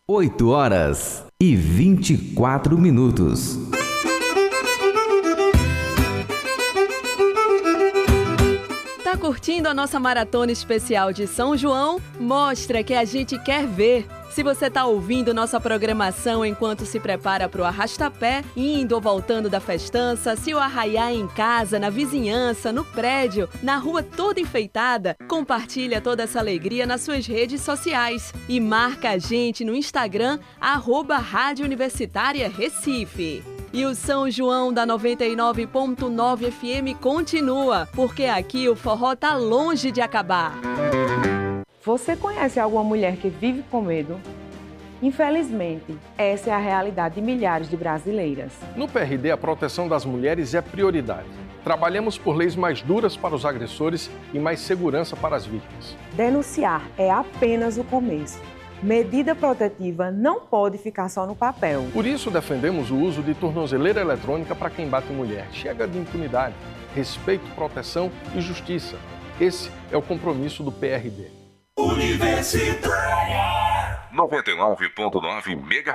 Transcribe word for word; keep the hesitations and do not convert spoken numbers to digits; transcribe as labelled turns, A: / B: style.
A: oito horas e vinte e quatro minutos.
B: Tá curtindo a nossa maratona especial de São João? Mostra que a gente quer ver. Se você tá ouvindo nossa programação enquanto se prepara para o arrastapé, indo ou voltando da festança, se o arraiar em casa, na vizinhança, no prédio, na rua toda enfeitada, compartilha toda essa alegria nas suas redes sociais e marca a gente no Instagram, arroba Rádio Universitária Recife. E o São João da noventa e nove ponto nove F M continua, porque aqui o forró tá longe de acabar.
C: Você conhece alguma mulher que vive com medo? Infelizmente, essa é a realidade de milhares de brasileiras.
D: No P R D, a proteção das mulheres é prioridade. Trabalhamos por leis mais duras para os agressores e mais segurança para as vítimas.
C: Denunciar é apenas o começo. Medida protetiva não pode ficar só no papel.
D: Por isso, defendemos o uso de tornozeleira eletrônica para quem bate mulher. Chega de impunidade, respeito, proteção e justiça. Esse é o compromisso do P R D.
E: Universitária noventa e nove ponto nove MHz.